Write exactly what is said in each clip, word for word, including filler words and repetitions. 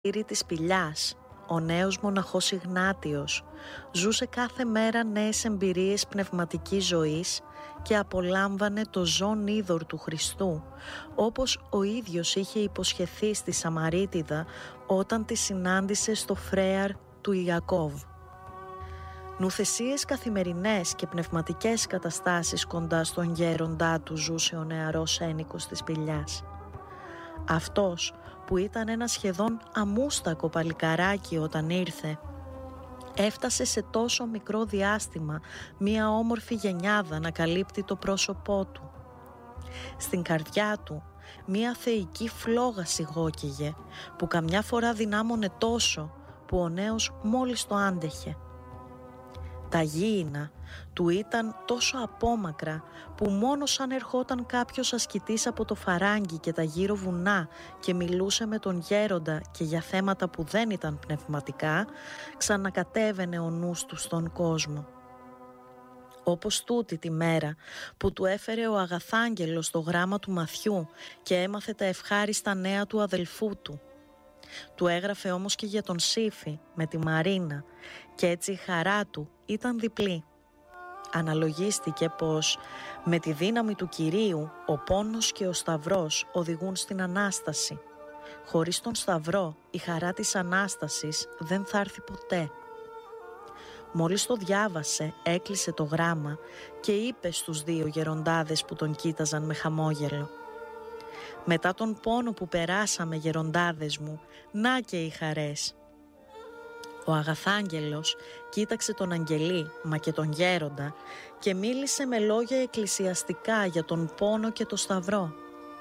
της Σπηλιάς, ο νέος μοναχός Ιγνάτιος ζούσε κάθε μέρα νέες εμπειρίες πνευματικής ζωής και απολάμβανε το ζών είδωρ του Χριστού, όπως ο ίδιος είχε υποσχεθεί στη Σαμαρίτιδα όταν τη συνάντησε στο φρέαρ του Ιακώβ. Νουθεσίες καθημερινές και πνευματικές καταστάσεις κοντά στον γέροντά του ζούσε ο νεαρός ένοικος της Σπηλιάς. Αυτός που ήταν ένα σχεδόν αμούστακο παλικαράκι όταν ήρθε, έφτασε σε τόσο μικρό διάστημα μία όμορφη γενιάδα να καλύπτει το πρόσωπό του. Στην καρδιά του μία θεϊκή φλόγα σιγόκαιγε που καμιά φορά δυνάμωνε τόσο που ο νέος μόλις το άντεχε. Τα γήινα του ήταν τόσο απόμακρα που μόνο σαν ερχόταν κάποιος ασκητής από το φαράγγι και τα γύρω βουνά και μιλούσε με τον γέροντα και για θέματα που δεν ήταν πνευματικά, ξανακατέβαινε ο νους του στον κόσμο. Όπως τούτη τη μέρα που του έφερε ο Αγαθάγγελος το γράμμα του Μαθιού και έμαθε τα ευχάριστα νέα του αδελφού του. Του έγραφε όμως και για τον Σύφη με τη Μαρίνα και έτσι η χαρά του ήταν διπλή. Αναλογίστηκε πως με τη δύναμη του Κυρίου ο πόνος και ο Σταυρός οδηγούν στην Ανάσταση. Χωρίς τον Σταυρό η χαρά της Ανάστασης δεν θα έρθει ποτέ. Μόλις το διάβασε, έκλεισε το γράμμα και είπε στους δύο γεροντάδες που τον κοίταζαν με χαμόγελο: «Μετά τον πόνο που περάσαμε, γεροντάδες μου, να και οι χαρές». Ο Αγαθάγγελος κοίταξε τον Αγγελί μα και τον γέροντα και μίλησε με λόγια εκκλησιαστικά για τον πόνο και το Σταυρό.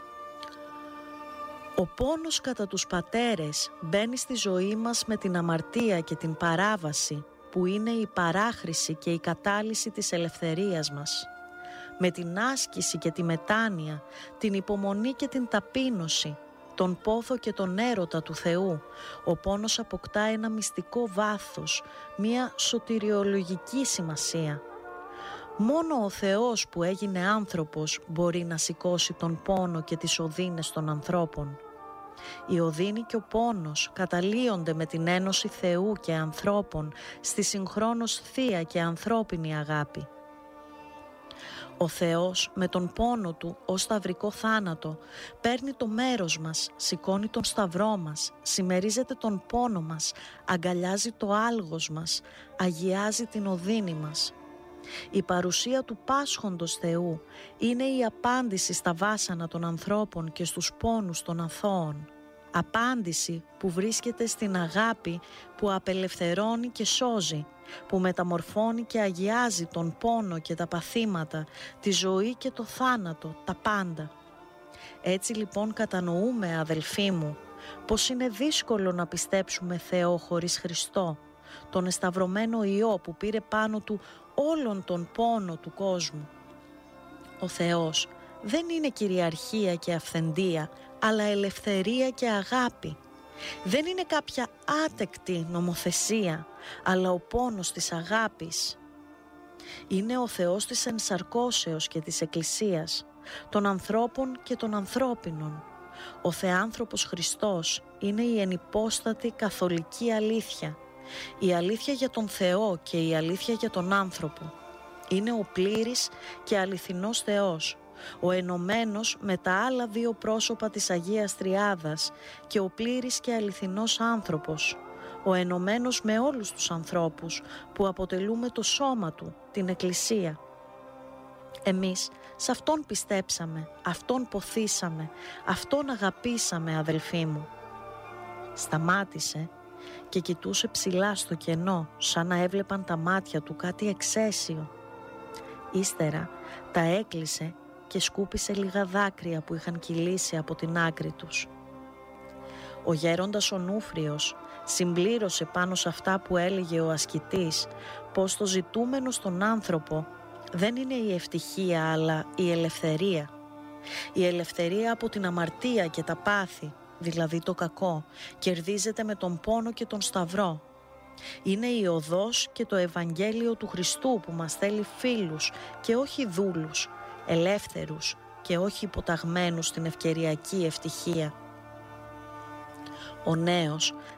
Ο πόνος κατά τους πατέρες μπαίνει στη ζωή μας με την αμαρτία και την παράβαση που είναι η παράχρηση και η κατάλυση της ελευθερίας μας. Με την άσκηση και τη μετάνοια, την υπομονή και την ταπείνωση, τον πόθο και τον έρωτα του Θεού, ο πόνος αποκτά ένα μυστικό βάθος, μια σωτηριολογική σημασία. Μόνο ο Θεός που έγινε άνθρωπος μπορεί να σηκώσει τον πόνο και τις οδύνες των ανθρώπων. Η οδύνη και ο πόνος καταλύονται με την ένωση Θεού και ανθρώπων στη συγχρόνως θεία και ανθρώπινη αγάπη. Ο Θεός με τον πόνο του ως σταυρικό θάνατο παίρνει το μέρος μας, σηκώνει τον σταυρό μας, συμμερίζεται τον πόνο μας, αγκαλιάζει το άλγος μας, αγιάζει την οδύνη μας. Η παρουσία του πάσχοντος Θεού είναι η απάντηση στα βάσανα των ανθρώπων και στους πόνους των αθώων. Απάντηση που βρίσκεται στην αγάπη που απελευθερώνει και σώζει, που μεταμορφώνει και αγιάζει τον πόνο και τα παθήματα, τη ζωή και το θάνατο, τα πάντα. Έτσι λοιπόν κατανοούμε, αδελφοί μου, πως είναι δύσκολο να πιστέψουμε Θεό χωρίς Χριστό, τον εσταυρωμένο Υιό που πήρε πάνω του όλον τον πόνο του κόσμου. Ο Θεός δεν είναι κυριαρχία και αυθεντία, αλλά ελευθερία και αγάπη. Δεν είναι κάποια άτεκτη νομοθεσία, αλλά ο πόνος της αγάπης. Είναι ο Θεός της ενσαρκώσεως και της Εκκλησίας, των ανθρώπων και των ανθρώπινων. Ο Θεάνθρωπος Χριστός είναι η ενυπόστατη καθολική αλήθεια, η αλήθεια για τον Θεό και η αλήθεια για τον άνθρωπο. Είναι ο πλήρης και αληθινός Θεός, ο ενωμένος με τα άλλα δύο πρόσωπα της Αγίας Τριάδας και ο πλήρης και αληθινός άνθρωπος, ο ενωμένος με όλους τους ανθρώπους που αποτελούμε το σώμα του, την Εκκλησία. Εμείς σε Αυτόν πιστέψαμε, Αυτόν ποθήσαμε, Αυτόν αγαπήσαμε, αδελφοί μου. Σταμάτησε και κοιτούσε ψηλά στο κενό, σαν να έβλεπαν τα μάτια του κάτι εξαίσιο. Ύστερα τα έκλεισε και σκούπισε λίγα δάκρυα που είχαν κυλήσει από την άκρη τους. Ο γέροντας ο Νούφριος συμπλήρωσε πάνω σε αυτά που έλεγε ο ασκητής πως το ζητούμενο στον άνθρωπο δεν είναι η ευτυχία αλλά η ελευθερία. Η ελευθερία από την αμαρτία και τα πάθη, δηλαδή το κακό, κερδίζεται με τον πόνο και τον σταυρό. Είναι η οδός και το Ευαγγέλιο του Χριστού που μας θέλει φίλους και όχι δούλους, ελεύθερους και όχι υποταγμένους στην ευκαιριακή ευτυχία. Ο νέος